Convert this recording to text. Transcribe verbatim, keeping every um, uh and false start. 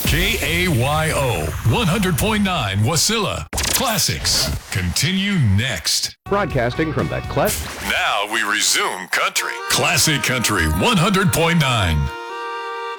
K A Y O, one hundred point nine Wasilla. Classics continue next. Broadcasting from the Clef. Now we resume country. Classic Country one hundred point nine.